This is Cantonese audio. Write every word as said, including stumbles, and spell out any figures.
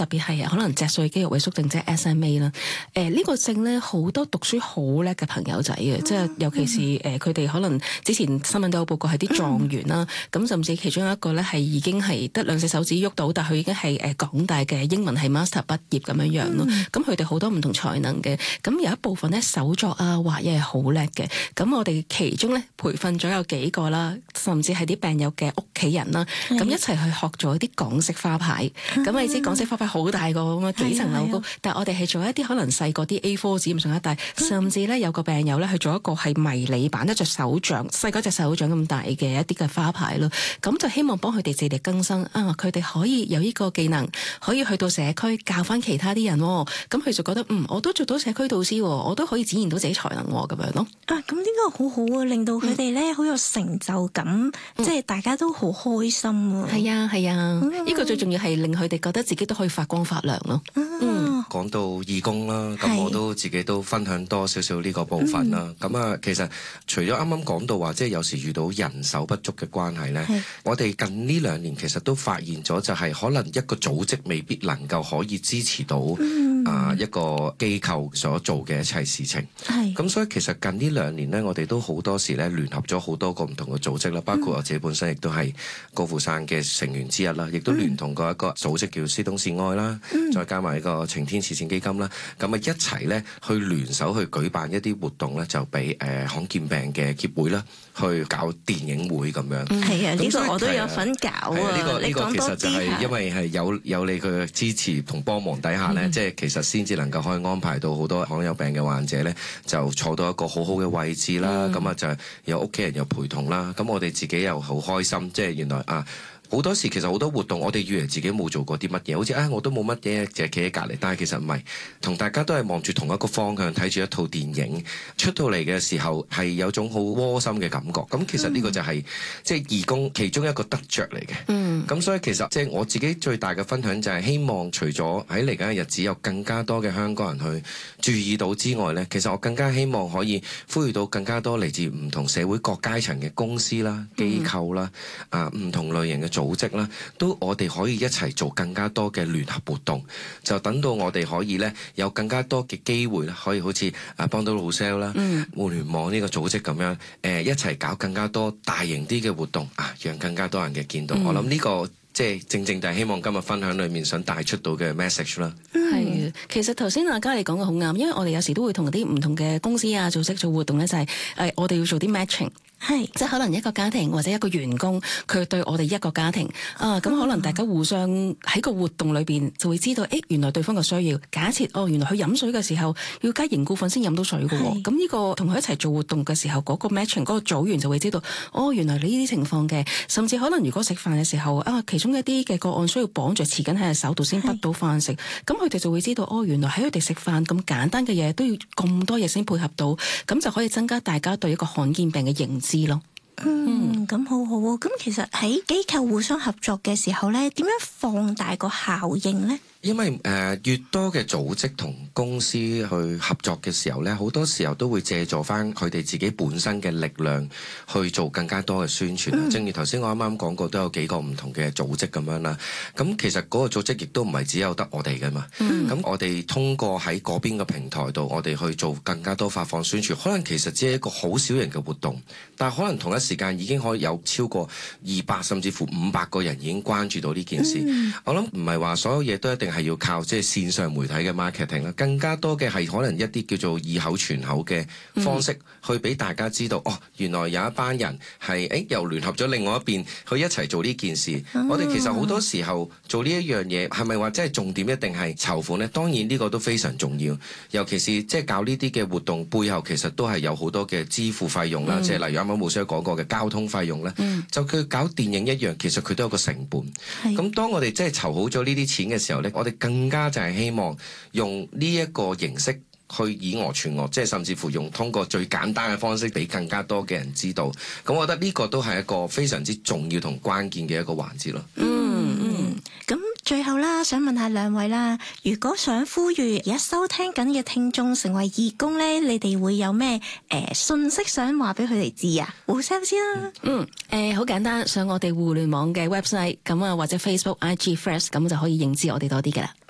特別係可能脊髓肌肉萎縮症即係 S M A 啦。誒呢個症咧好多讀書好叻嘅朋友仔嘅，嗯、即係尤其是誒佢哋可能之前新聞都有報告係啲狀元啦，咁、嗯、甚至其中一個咧係已經係得兩隻手指喐到，但佢已經係誒港大嘅英文係 master 畢業咁樣樣咯。咁佢哋好多唔同才能嘅，咁有一部分咧手作啊畫嘢係好叻嘅。咁我哋其中咧培訓咗有幾個啦，甚至係啲病友嘅屋企人啦，咁、嗯、一齊去學咗啲港式花牌。咁、嗯、你知港式花牌好大個咁啊，幾層樓高，但係我哋係做一啲可能細個啲 A 四 紙咁上下大，甚至咧有個病友咧去做一個係迷你版，一隻手掌細嗰隻手掌咁大嘅一啲嘅花牌咯。咁就希望幫佢哋自力更生啊！佢哋可以有呢個技能，可以去到社區教翻其他啲人。咁佢就覺得嗯，我都做到社區導師，我都可以展現到自己才能咁樣咯。 啊，咁呢個好好啊，令到佢哋咧好有成就感，嗯、即係大家都好開心啊。 係啊係啊，呢、啊嗯、個最重要係令佢哋覺得自己都可以發光發亮咯。嗯， 講到義工啦，咁我都自己都分享多少少呢個部分啦。咁啊、嗯，其實除咗啱啱講到話，即係有時遇到人手不足嘅關係咧，是我哋近呢兩年其實都發現咗，就係可能一個組織未必能夠可以支持到、嗯、啊一個機構所做嘅一切事情。係咁是，所以其實近呢兩年咧，我哋都好多時咧聯合咗好多個唔同嘅組織啦，包括我自己本身亦都係高富山嘅成員之一啦，亦都聯同過一個組織叫師東示愛啦，嗯、再加埋一個晴天慈善基金啦，咁啊一齊咧去聯手去舉辦一啲活動咧，就俾誒罕見病嘅協會啦，去搞電影會咁樣。 係啊，呢個我都有份搞啊。 呢個呢個其實就係因為係有有你嘅支持同幫忙底下咧，嗯、即係其實先至能夠可以安排到好多罕有病嘅患者咧，就坐到一個好好嘅位置啦。咁啊、嗯、就有屋企人又陪同啦。咁我哋自己又好開心，即係原來啊。好多時其實好多活動，我哋以為自己冇做過啲乜嘢，好似啊我都冇乜嘢，淨係企喺隔離。但係其實唔係，同大家都係望住同一個方向，睇住一套電影出到嚟嘅時候，係有種好窩心嘅感覺。咁其實呢個就係、是嗯、即係義工其中一個得着嚟嘅。嗯，咁所以其實即係我自己最大嘅分享就係希望，除咗喺嚟緊嘅日子有更加多嘅香港人去注意到之外呢，其實我更加希望可以呼籲到更加多嚟自唔同社會各階層嘅公司啦、機構啦、嗯、啊唔同類型嘅組織啦，都我哋可以一齊做更加多嘅聯合活動，就等到我哋可以咧有更加多嘅機會啦，可以好似啊幫到老 sell 啦、嗯、互聯網呢個組織咁樣，誒、呃、一齊搞更加多大型啲嘅活動啊，讓更加多人嘅見到。嗯、我諗呢、這個即係正正就係希望今日分享裏面想帶出到嘅 message 啦。 係、嗯，其實頭先阿嘉莉講嘅好啱，因為我哋有時都會同啲唔同嘅公司啊組織做活動咧，就係、是、誒我哋要做啲 matching。係，即係可能一個家庭或者一個員工，佢對我哋一個家庭啊，咁可能大家互相喺個活動裏邊就會知道，誒、欸、原來對方嘅需要。假設哦，原來佢飲水嘅時候要加凝固粉先飲到水嘅喎，咁呢是個同佢一齊做活動嘅時候，嗰、那個 matching 嗰個組員就會知道，哦原來你呢啲情況嘅，甚至可能如果食飯嘅時候啊，其中一啲嘅個案需要綁住匙羹喺隻手度先滗到飯食，咁佢哋就會知道，哦原來喺佢哋食飯咁簡單嘅嘢都要咁多嘢先配合到，咁就可以增加大家對一個罕見病嘅認知。知咯， 嗯，咁好好啊。咁其實喺機構互相合作嘅時候咧，點樣放大個效應咧？ 因為誒、呃、越多嘅組織同公司去合作嘅時候咧，好多時候都會借助翻佢哋自己本身嘅力量去做更加多嘅宣傳。嗯、正如頭先我啱啱講過，都有幾個唔同嘅組織咁樣啦。咁其實嗰個組織亦都唔係只有得我哋噶嘛。咁、嗯、我哋通過喺嗰邊嘅平台度，我哋去做更加多發放宣傳。可能其實只係一個好小型嘅活動，但係可能同一時間已經可以有超過二百甚至乎五百個人已經關注到呢件事。嗯、我諗唔係話所有嘢都一定係要靠即係線上媒體嘅 marketing 啦，更加多嘅係可能一啲叫做以口傳口嘅方式，嗯、去俾大家知道哦，原來有一班人係誒又聯合咗另外一邊去一齊做呢件事。嗯、我哋其實好多時候做呢一樣嘢，係咪話即係重點一定係籌款呢？當然呢個都非常重要，尤其是即係搞呢啲嘅活動背後，其實都係有好多嘅支付費用啦，嗯、即係例如啱啱冇先講過嘅交通費用咧，嗯、就佢搞電影一樣，其實佢都有個成本。咁是當我哋即係籌好咗呢啲錢嘅時候咧，我哋更加就係希望用呢一個形式去以訛傳訛，即係甚至乎用通過最簡單嘅方式俾更加多嘅人知道。咁我覺得呢個都係一個非常之重要同關鍵嘅一個環節咯。 嗯嗯，咁最後啦，想問下兩位啦，如果想呼籲而家收聽緊嘅聽眾成為義工咧，你哋會有咩誒、呃、信息想話俾佢哋知啊？胡 Sir 先啦。 嗯，誒好、呃、簡單，上我哋互聯網嘅 website 咁啊，或者 Facebook、I G、Threads 咁就可以認知我哋多啲㗎啦。